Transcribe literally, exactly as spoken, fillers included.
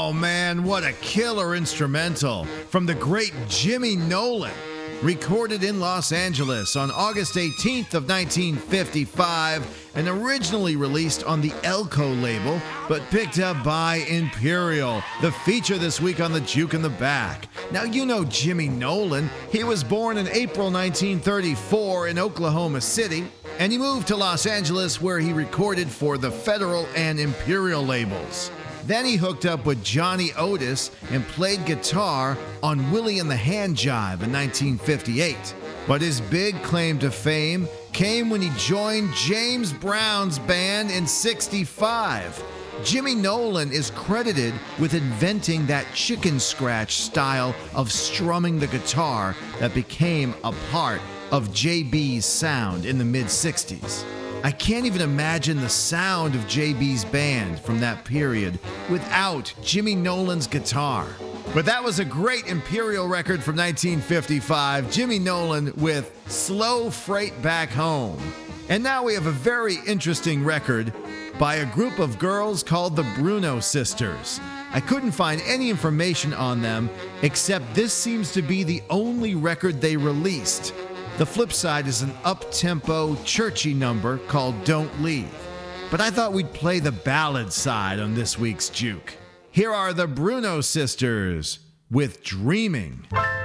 Oh man, what a killer instrumental from the great Jimmy Nolen. Recorded in Los Angeles on August eighteenth of nineteen fifty-five and originally released on the Elko label, but picked up by Imperial, the feature this week on the Juke in the Back. Now you know Jimmy Nolen. He was born in April nineteen thirty-four in Oklahoma City, and he moved to Los Angeles where he recorded for the Federal and Imperial labels. Then he hooked up with Johnny Otis and played guitar on Willie and the Hand Jive in nineteen fifty-eight. But his big claim to fame came when he joined James Brown's band in sixty-five. Jimmy Nolen is credited with inventing that chicken scratch style of strumming the guitar that became a part of J B's sound in the mid-sixties. I can't even imagine the sound of J B's band from that period without Jimmy Nolen's guitar. But that was a great Imperial record from nineteen fifty-five, Jimmy Nolen with Slow Freight Back Home. And now we have a very interesting record by a group of girls called the Bruno Sisters. I couldn't find any information on them, except this seems to be the only record they released. The flip side is an up-tempo, churchy number called Don't Leave. But I thought we'd play the ballad side on this week's Juke. Here are the Bruno Sisters with Dreaming.